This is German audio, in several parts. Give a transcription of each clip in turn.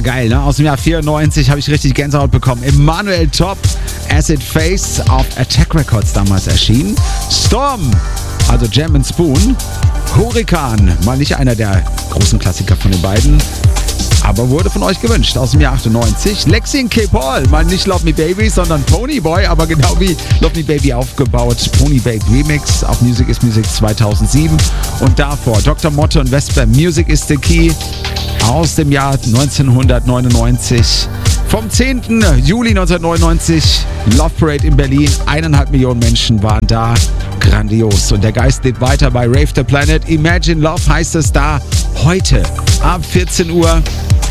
geil, ne? Aus dem Jahr 94 habe ich richtig Gänsehaut bekommen. Emanuel Top, Acid Face, auf Attack Records damals erschienen. Storm, also Jam & Spoon. Hurrikan, mal nicht einer der großen Klassiker von den beiden, aber wurde von euch gewünscht, aus dem Jahr 98. Lexi & K. Paul, mal nicht Love Me Baby, sondern Ponyboy, aber genau wie Love Me Baby aufgebaut. Ponyboy Remix auf Music is Music 2007. Und davor Dr. Motte und Vesper, Music is the Key, aus dem Jahr 1999. Vom 10. Juli 1999, Love Parade in Berlin. 1,5 Millionen Menschen waren da. Grandios. Und der Geist lebt weiter bei Rave the Planet. Imagine Love heißt es da heute ab 14 Uhr.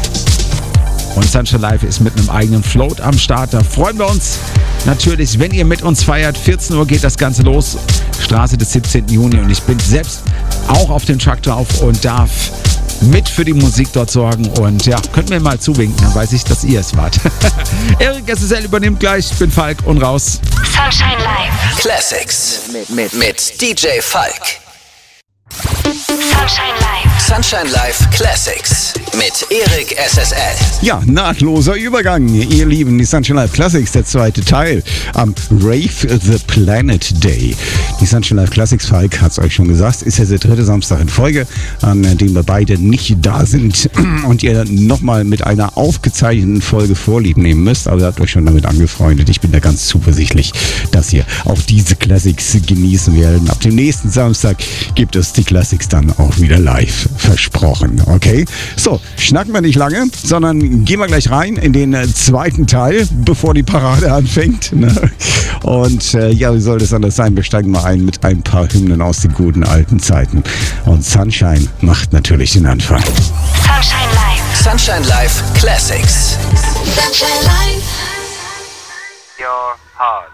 Und Sunshine Live ist mit einem eigenen Float am Start. Da freuen wir uns natürlich, wenn ihr mit uns feiert. 14 Uhr geht das Ganze los. Straße des 17. Juni. Und ich bin selbst auch auf dem Truck drauf und darf mit für die Musik dort sorgen. Und ja, könnt mir mal zuwinken, dann weiß ich, dass ihr es wart. Erik SSL übernimmt gleich. Ich bin Falk und raus. Sunshine Live Classics mit DJ Falk. Sunshine Live. Sunshine Live Classics mit Erik SSL. Ja, nahtloser Übergang, ihr Lieben. Die Sunshine Live Classics, der zweite Teil am Rave the Planet Day. Die Sunshine Live Classics, Falk hat es euch schon gesagt, ist ja der dritte Samstag in Folge, an dem wir beide nicht da sind und ihr nochmal mit einer aufgezeichneten Folge Vorlieb nehmen müsst. Aber ihr habt euch schon damit angefreundet. Ich bin da ganz zuversichtlich, dass ihr auch diese Classics genießen werdet. Ab dem nächsten Samstag gibt es die Classics dann auch wieder live. Versprochen, okay? So, schnacken wir nicht lange, sondern gehen wir gleich rein in den zweiten Teil, bevor die Parade anfängt. Ne? Und ja, wie soll das anders sein? Wir steigen mal ein mit ein paar Hymnen aus den guten alten Zeiten. Und Sunshine macht natürlich den Anfang. Sunshine Live. Sunshine Live Classics. Sunshine Live. Your heart.